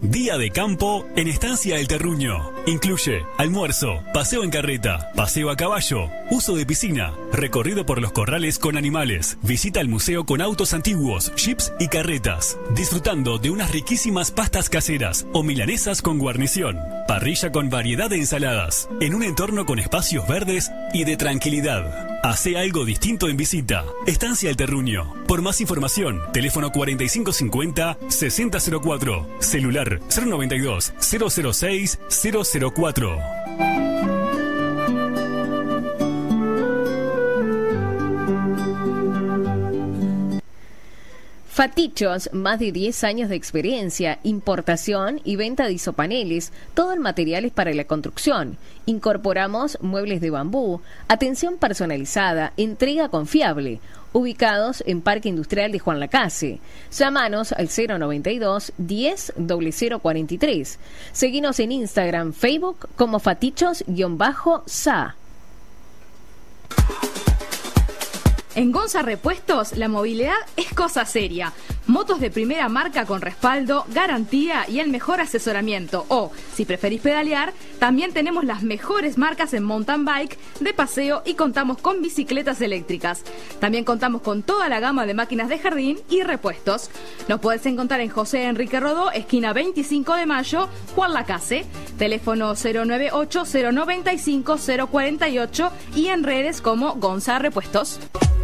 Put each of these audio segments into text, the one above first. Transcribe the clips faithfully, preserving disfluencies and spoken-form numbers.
Día de campo en Estancia El Terruño. Incluye almuerzo, paseo en carreta, paseo a caballo, uso de piscina, recorrido por los corrales con animales, visita al museo con autos antiguos, jeeps y carretas, disfrutando de unas riquísimas pastas caseras o milanesas con guarnición, parrilla con variedad de ensaladas, en un entorno con espacios verdes y de tranquilidad. Hace algo distinto en visita. Estancia El Terruño. Por más información, teléfono cuarenta y cinco cincuenta, sesenta cero cuatro, celular cero noventa y dos, cero cero seis, cero cero cuatro. Fatichos, más de diez años de experiencia, importación y venta de isopaneles, todo el material es para la construcción. Incorporamos muebles de bambú, atención personalizada, entrega confiable. Ubicados en Parque Industrial de Juan Lacase. Llámanos al cero noventa y dos, diez, cero cero cuarenta y tres. Seguinos en Instagram, Facebook como Fatichos-Sa. En Gonza Repuestos, la movilidad es cosa seria. Motos de primera marca con respaldo, garantía y el mejor asesoramiento. O, si preferís pedalear, también tenemos las mejores marcas en mountain bike, de paseo y contamos con bicicletas eléctricas. También contamos con toda la gama de máquinas de jardín y repuestos. Nos podés encontrar en José Enrique Rodó, esquina veinticinco de mayo, Juan Lacase. Teléfono cero nueve ocho, cero noventa y cinco, cero cuarenta y ocho y en redes como Gonza Repuestos.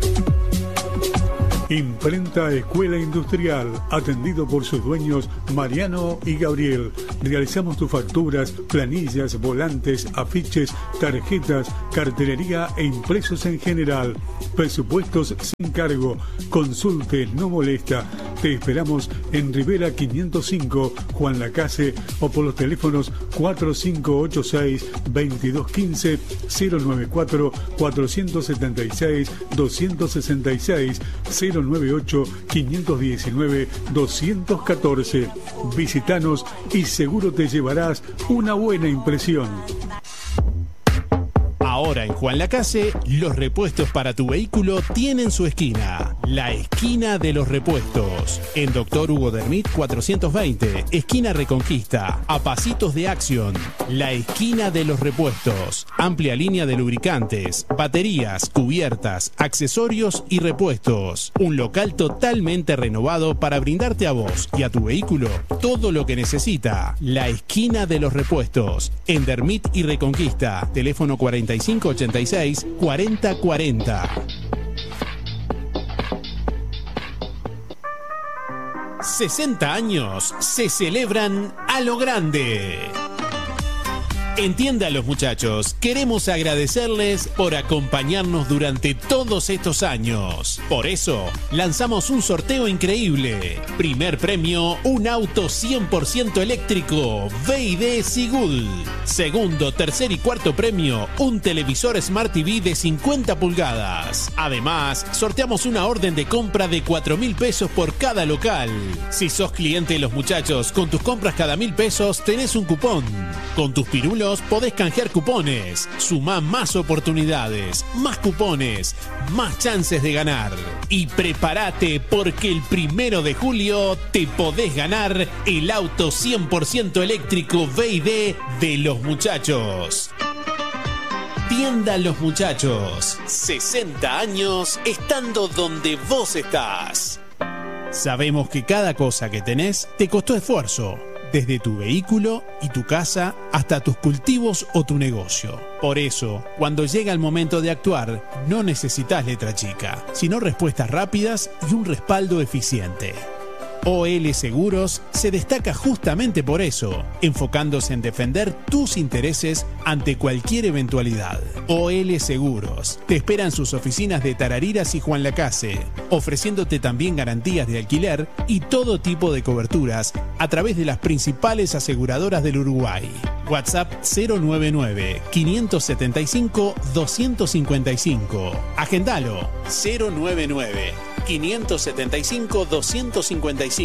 Imprenta Escuela Industrial, atendido por sus dueños Mariano y Gabriel. Realizamos tus facturas, planillas, volantes, afiches, tarjetas, cartelería e impresos en general. Presupuestos sin cargo. Consulte, no molesta. Te esperamos en Rivera quinientos cinco, Juan Lacase, o por los teléfonos cuatro cinco ocho seis, veintidós quince, cero noventa y cuatro, cuatrocientos setenta y seis, doscientos sesenta y seis, cero noventa y ocho, quinientos diecinueve, doscientos catorce. Visítanos y seguro te llevarás una buena impresión. Ahora en Juan Lacase, los repuestos para tu vehículo tienen su esquina. La esquina de los repuestos. En Doctor Hugo Dermit cuatrocientos veinte, esquina Reconquista, a pasitos de Acción. La esquina de los repuestos. Amplia línea de lubricantes, baterías, cubiertas, accesorios y repuestos. Un local totalmente renovado para brindarte a vos y a tu vehículo todo lo que necesita. La esquina de los repuestos. En Dermit y Reconquista. Teléfono cuarenta y cinco ochenta y seis, cuarenta cuarenta. sesenta años se celebran a lo grande. Entienda, los muchachos, queremos agradecerles por acompañarnos durante todos estos años. Por eso, lanzamos un sorteo increíble. Primer premio, un auto cien por ciento eléctrico, V I D Sigul. Segundo, tercer y cuarto premio, un televisor Smart T V de cincuenta pulgadas. Además, sorteamos una orden de compra de cuatro mil pesos por cada local. Si sos cliente de los muchachos, con tus compras cada mil pesos tenés un cupón. Con tus pirulos podés canjear cupones. Sumá más oportunidades, más cupones, más chances de ganar. Y prepárate porque el primero de julio te podés ganar el auto cien por ciento eléctrico V I D de los muchachos. Tienda Los Muchachos. sesenta años estando donde vos estás. Sabemos que cada cosa que tenés te costó esfuerzo. Desde tu vehículo y tu casa hasta tus cultivos o tu negocio. Por eso, cuando llega el momento de actuar, no necesitas letra chica, sino respuestas rápidas y un respaldo eficiente. O L Seguros se destaca justamente por eso, enfocándose en defender tus intereses ante cualquier eventualidad. O L Seguros te espera en sus oficinas de Tarariras y Juan Lacase, ofreciéndote también garantías de alquiler y todo tipo de coberturas a través de las principales aseguradoras del Uruguay. WhatsApp cero noventa y nueve, quinientos setenta y cinco, doscientos cincuenta y cinco. Agendalo cero noventa y nueve, quinientos setenta y cinco, doscientos cincuenta y cinco.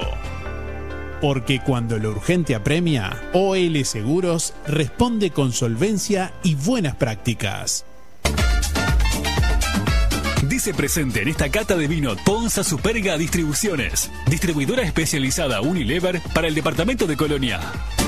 Porque cuando lo urgente apremia, O L Seguros responde con solvencia y buenas prácticas. Dice presente en esta cata de vino Ponza Superga Distribuciones, distribuidora especializada Unilever para el departamento de Colonia.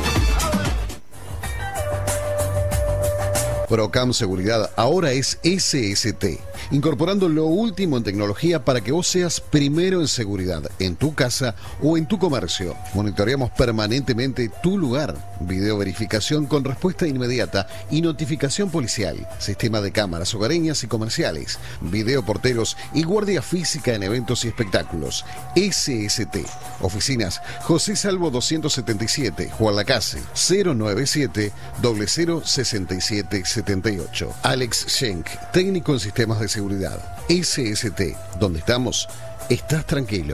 Procam Seguridad ahora es S S T, incorporando lo último en tecnología para que vos seas primero en seguridad, en tu casa o en tu comercio. Monitoreamos permanentemente tu lugar, video verificación con respuesta inmediata y notificación policial, sistema de cámaras hogareñas y comerciales, video porteros y guardia física en eventos y espectáculos. S S T, oficinas José Salvo doscientos setenta y siete, Juan Lacase, cero noventa y siete, cero cero sesenta y siete setenta y ocho. Alex Schenk, técnico en sistemas de seguridad. S S T, donde estamos, estás tranquilo.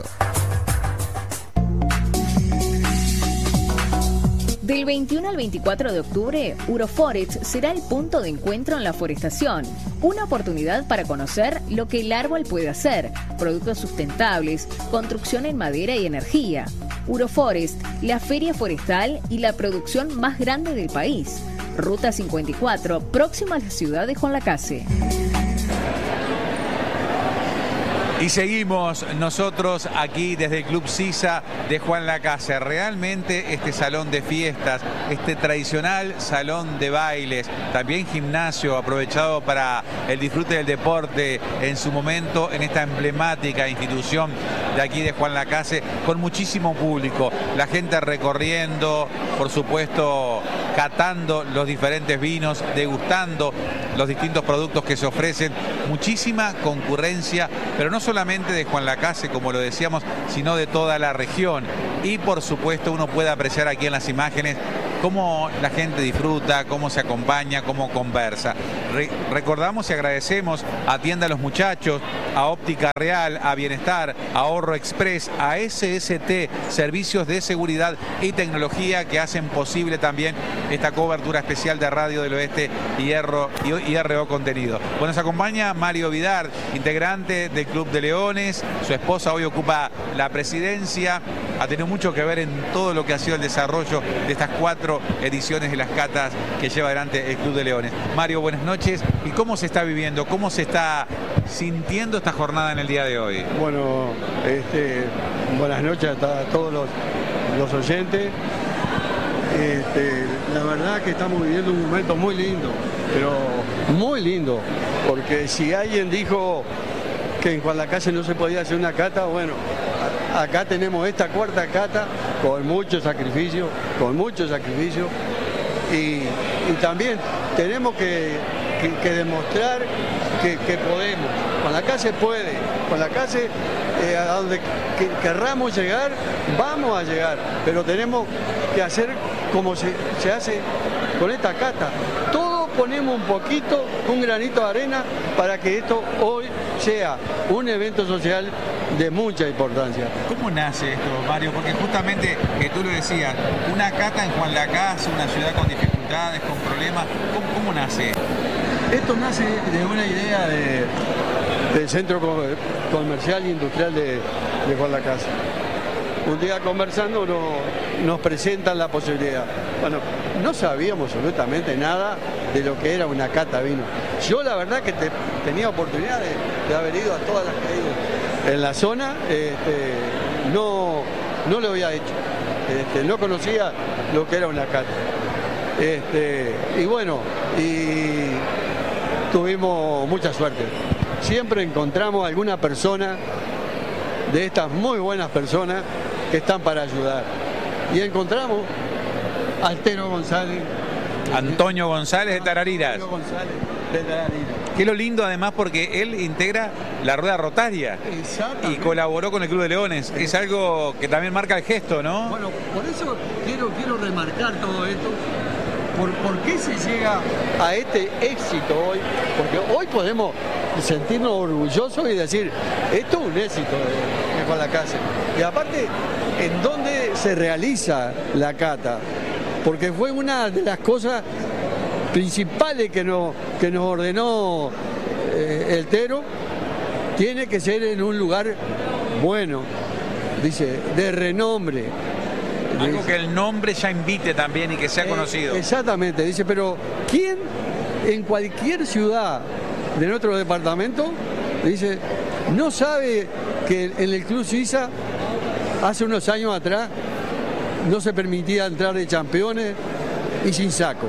Del veintiuno al veinticuatro de octubre, Uroforest será el punto de encuentro en la forestación. Una oportunidad para conocer lo que el árbol puede hacer, productos sustentables, construcción en madera y energía. Uroforest, la feria forestal y la producción más grande del país. Ruta cincuenta y cuatro, próxima a la ciudad de Juan Lacase. Y seguimos nosotros aquí desde el Club Sisa de Juan Lacase. Realmente este salón de fiestas, este tradicional salón de bailes, también gimnasio aprovechado para el disfrute del deporte en su momento en esta emblemática institución de aquí de Juan Lacase, con muchísimo público, la gente recorriendo, por supuesto catando los diferentes vinos, degustando los distintos productos que se ofrecen, muchísima concurrencia, pero no solamente de Juan Lacase, como lo decíamos, sino de toda la región. Y por supuesto uno puede apreciar aquí en las imágenes cómo la gente disfruta, cómo se acompaña, cómo conversa. Re- recordamos y agradecemos a Tienda Los Muchachos, a Óptica Real, a Bienestar, a Ahorro Express, a S S T, Servicios de Seguridad y Tecnología, que hacen posible también esta cobertura especial de Radio del Oeste y R O Contenido. Bueno, nos acompaña Mario Vidar, integrante del Club de Leones. Su esposa hoy ocupa la presidencia. Ha tenido mucho que ver en todo lo que ha sido el desarrollo de estas cuatro ediciones de las catas que lleva adelante el Club de Leones. Mario, buenas noches. ¿Y cómo se está viviendo? ¿Cómo se está sintiendo esta jornada en el día de hoy? Bueno, este, buenas noches a todos los, los oyentes. Este, la verdad que estamos viviendo un momento muy lindo, pero muy lindo, porque si alguien dijo que en Juan Lacase no se podía hacer una cata, bueno, acá tenemos esta cuarta cata con mucho sacrificio, con mucho sacrificio, y, y también tenemos que, que, que demostrar que, que podemos. Juan Lacase puede, Juan Lacase eh, a donde que, querramos llegar, vamos a llegar, pero tenemos que hacer como se, se hace con esta cata. Todos ponemos un poquito, un granito de arena para que esto hoy sea un evento social de mucha importancia. ¿Cómo nace esto, Mario? Porque justamente, que tú lo decías, una cata en Juan Lacase, una ciudad con dificultades, con problemas, ¿cómo, cómo nace? Esto nace de una idea de, del Centro Comercial e Industrial de, de Juan Lacase. Un día conversando nos, nos presentan la posibilidad. Bueno, no sabíamos absolutamente nada de lo que era una cata de vino. Yo la verdad que te, tenía oportunidad de, de haber ido a todas las que he ido en la zona, este, no, no lo había hecho. Este, no conocía lo que era una cata. Este, y bueno, y tuvimos mucha suerte. Siempre encontramos alguna persona de estas muy buenas personas que están para ayudar. Y encontramos a Altero González. Antonio González de Tarariras. Antonio González de Tarariras. Que es lo lindo además porque él integra la rueda rotaria y colaboró con el Club de Leones. Es algo que también marca el gesto, ¿no? Bueno, por eso quiero, quiero remarcar todo esto. ¿Por, ¿Por qué se llega a este éxito hoy? Porque hoy podemos sentirnos orgullosos y decir, esto es un éxito de, de Juan Lacase. Y aparte, ¿en dónde se realiza la cata? Porque fue una de las cosas principales que nos, que nos ordenó eh, el Tero, tiene que ser en un lugar bueno, dice, de renombre. Algo dice, que el nombre ya invite también y que sea conocido. Eh, exactamente, dice, pero ¿quién en cualquier ciudad de nuestro departamento Dice, no sabe que en el Club Suiza, hace unos años atrás, no se permitía entrar de campeones y sin saco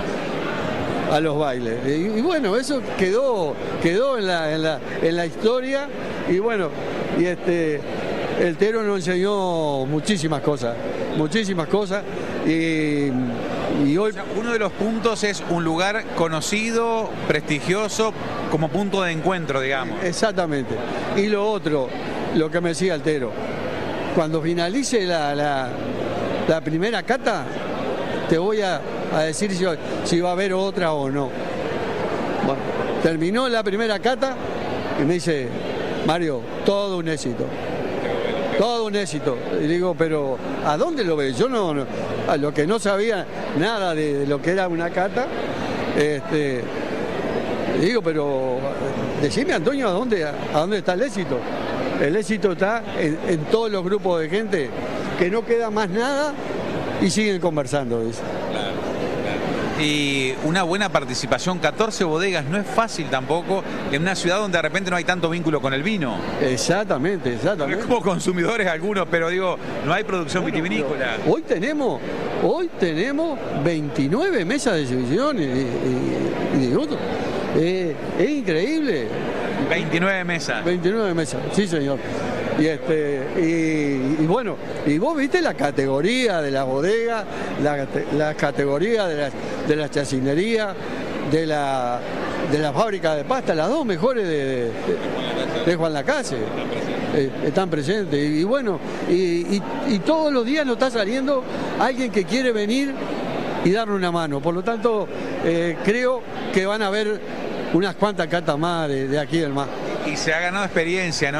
a los bailes. Y, y bueno, eso quedó, quedó en la, en la, en la historia, y bueno, y este, el Tero nos enseñó muchísimas cosas, muchísimas cosas, y, y hoy... O sea, uno de los puntos es un lugar conocido, prestigioso, como punto de encuentro, digamos. Exactamente. Y lo otro, lo que me decía el Tero, cuando finalice la, la, la primera cata, te voy a, a decir si, si va a haber otra o no. Bueno, terminó la primera cata y me dice, Mario, todo un éxito. Todo un éxito. Y digo, pero ¿a dónde lo ves? Yo no, no a lo que no sabía nada de, de lo que era una cata, este, digo, pero decime, Antonio, ¿a dónde, a dónde está el éxito? El éxito está en, en todos los grupos de gente, que no queda más nada y siguen conversando, dice. Claro, claro. Y una buena participación, catorce bodegas, no es fácil tampoco en una ciudad donde de repente no hay tanto vínculo con el vino. Exactamente, exactamente. Como consumidores algunos, pero digo, no hay producción bueno, vitivinícola. Hoy tenemos, hoy tenemos veintinueve mesas de exhibición y, y, y de otro. Eh, es increíble. veintinueve mesas. veintinueve mesas, sí señor. Y, este, y, y bueno, y vos viste la categoría de la bodega, la, la categoría de la, de la chacinería, de la, de la fábrica de pasta, las dos mejores de, de, de Juan Lacase eh, están presentes. Y, y bueno, y, y, y todos los días nos está saliendo alguien que quiere venir y darle una mano. Por lo tanto, eh, creo que van a haber unas cuantas catas más de, de aquí del mar. Y se ha ganado experiencia, ¿no?